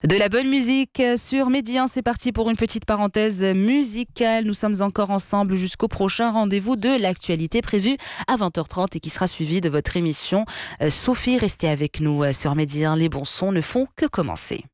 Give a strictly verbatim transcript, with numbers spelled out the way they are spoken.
De la bonne musique sur Medi un, c'est parti pour une petite parenthèse musicale. Nous sommes encore ensemble jusqu'au prochain rendez-vous de l'actualité prévu à vingt heures trente et qui sera suivi de votre émission. Euh, Sophie, restez avec nous sur Medi un, les bons sons ne font que commencer.